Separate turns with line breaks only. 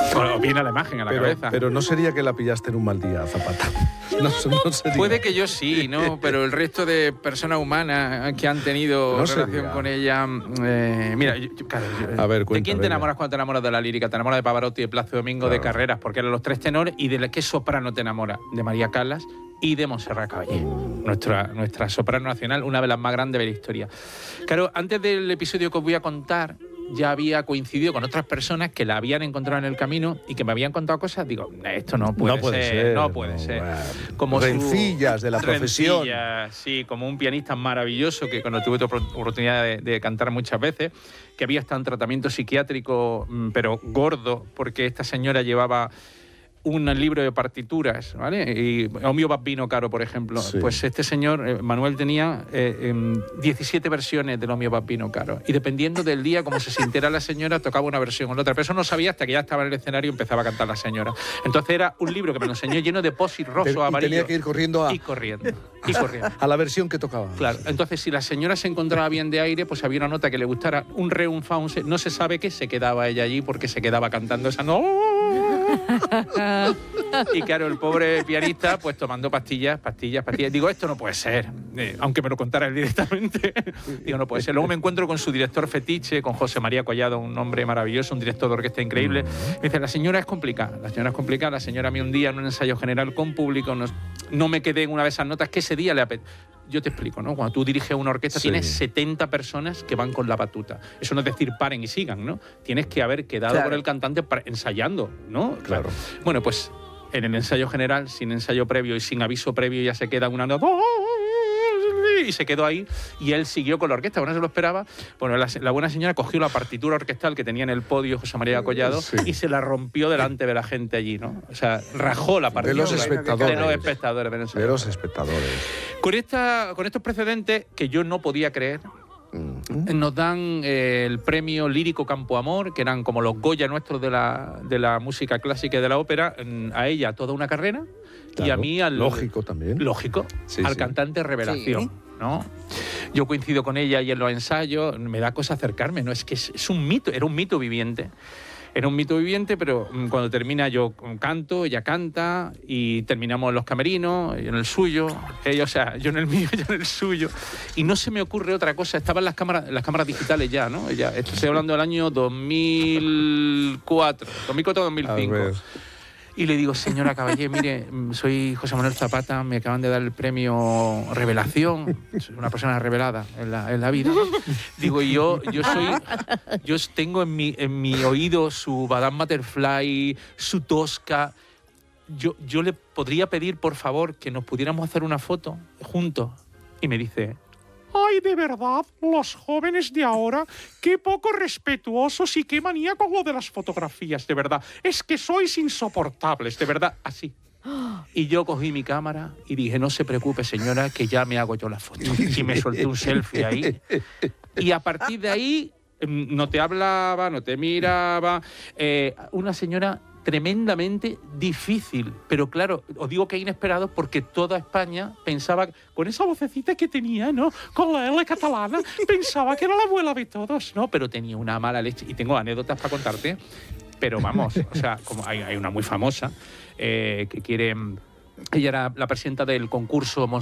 O viene la imagen a la cabeza.
Pero no sería que la pillaste en un mal día, Zapata. No sería.
Puede que yo sí, ¿no? Pero el resto de personas humanas que han tenido relación con ella... mira,
a ver,
¿de quién te enamoras cuando te enamoras de la lírica? Te enamoras de Pavarotti, de Plácido Domingo, de Carreras, porque eran los tres tenores. ¿Y de qué soprano te enamoras? De María Callas y de Montserrat Caballé, nuestra soprano nacional, una de las más grandes de la historia. Claro, antes del episodio que os voy a contar, ya había coincidido con otras personas que la habían encontrado en el camino y que me habían contado cosas. Digo, esto no puede ser.
Bueno,
como
rencillas de la profesión.
Rencillas, sí, como un pianista maravilloso que cuando tuve oportunidad de cantar muchas veces, que había estado en tratamiento psiquiátrico, pero gordo, porque esta señora llevaba un libro de partituras, ¿vale? Y Omio Bambino Caro, por ejemplo. Sí. Pues este señor, Manuel, tenía 17 versiones del Omio Bambino Caro. Y dependiendo del día, como se sintiera la señora, tocaba una versión o la otra. Pero eso no sabía hasta que ya estaba en el escenario y empezaba a cantar la señora. Entonces era un libro que me lo enseñó lleno de post-it roso, amarillo.
Tenía que ir corriendo a la versión que tocaba.
Claro. Entonces, si la señora se encontraba bien de aire, pues había una nota que le gustara, un re, un fa, un se, no se sabe qué, se quedaba ella allí porque se quedaba cantando esa no. Y claro, el pobre pianista pues tomando pastillas. Digo, esto no puede ser, aunque me lo contara él directamente. Digo, no puede ser. Luego me encuentro con su director fetiche, con José María Collado, un hombre maravilloso, un director de orquesta increíble. Me dice, la señora es complicada. La señora a mí un día en un ensayo general con público, no me quedé en una de esas notas que ese día le apetece. Yo te explico, ¿no? Cuando tú diriges una orquesta, tienes 70 personas que van con la batuta. Eso no es decir paren y sigan, ¿no? Tienes que haber quedado por el cantante ensayando, ¿no?
Claro.
Bueno, pues en el ensayo general, sin ensayo previo y sin aviso previo, ya se queda una nota y se quedó ahí y él siguió con la orquesta, bueno, se lo esperaba. Bueno, la buena señora cogió la partitura orquestal que tenía en el podio José María Collado y se la rompió delante de la gente allí, ¿no? O sea, rajó la partitura.
De los espectadores.
De los espectadores. Con estos precedentes que yo no podía creer, nos dan el premio lírico Campo Amor, que eran como los Goya nuestros de la música clásica y de la ópera, a ella toda una carrera, claro, y a mí al...
Lógico también.
Lógico, sí, al cantante revelación. Sí. ¿No? Yo coincido con ella y en los ensayos, me da cosa acercarme, ¿no? Es que es un mito, era un mito viviente. Era un mito viviente, pero cuando termina yo canto, ella canta y terminamos en los camerinos, en el suyo, ella, o sea, yo en el mío, ella en el suyo. Y no se me ocurre otra cosa, estaban las cámaras digitales ya, ¿no? Estoy hablando del año 2004-2005. Y le digo, señora Caballé, mire, soy José Manuel Zapata, me acaban de dar el premio Revelación, soy una persona revelada en la vida. Digo, yo tengo en mi oído su Madame Butterfly, su Tosca. Yo le podría pedir, por favor, que nos pudiéramos hacer una foto juntos. Y me dice... Ay, de verdad, los jóvenes de ahora, qué poco respetuosos y qué manía con lo de las fotografías, de verdad. Es que sois insoportables, de verdad, así. Y yo cogí mi cámara y dije, no se preocupe, señora, que ya me hago yo la foto. Y me solté un selfie ahí. Y a partir de ahí, no te hablaba, no te miraba. Una señora... tremendamente difícil, pero claro, os digo que inesperado porque toda España pensaba, con esa vocecita que tenía, ¿no? Con la L catalana, pensaba que era la abuela de todos, ¿no? Pero tenía una mala leche, y tengo anécdotas para contarte, pero vamos, o sea, como hay una muy famosa, que quiere... Ella era la presidenta del concurso